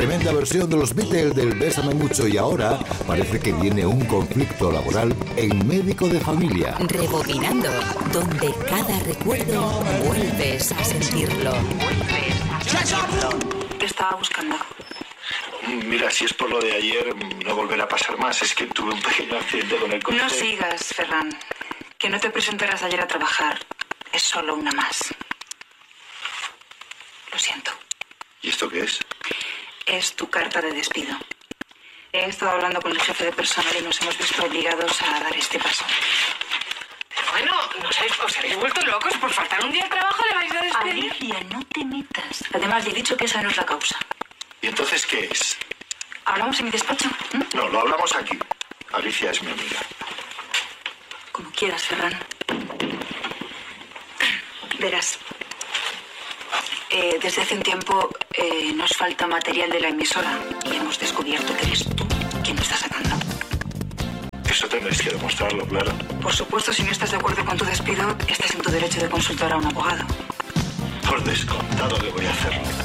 tremenda versión de los Beatles del Bésame Mucho y ahora parece que viene un conflicto laboral en Médico de Familia. Rebobinando, donde cada recuerdo vuelves a sentirlo. Te estaba buscando. Mira, si es por lo de ayer, no volverá a pasar más. Es que tuve un pequeño accidente con el coche. No sigas, Ferran. Que no te presentaras ayer a trabajar es solo una más. Lo siento. ¿Y esto qué es? Es tu carta de despido. He estado hablando con el jefe de personal y nos hemos visto obligados a dar este paso. Bueno, os habéis vuelto locos. Por faltar un día al trabajo le vais a despedir. Alicia, no te metas. Además, ya he dicho que esa no es la causa. ¿Y entonces qué es? ¿Hablamos en mi despacho? No, lo hablamos aquí. Alicia es mi amiga. Como quieras, Ferran. Verás. Desde hace un tiempo nos falta material de la emisora y hemos descubierto que eres tú quien lo está sacando. Eso tendréis que demostrarlo, claro. Por supuesto, si no estás de acuerdo con tu despido, estás en tu derecho de consultar a un abogado. Por descontado que voy a hacerlo.